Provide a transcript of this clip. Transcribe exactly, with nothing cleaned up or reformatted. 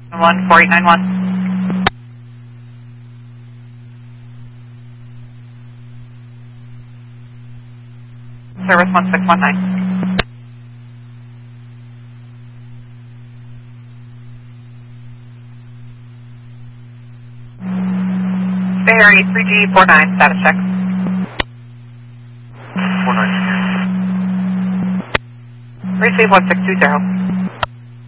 one four eight nine one. Service one six one nine. Bay Area three G four nine, status check. four nine. Receive one six two zero.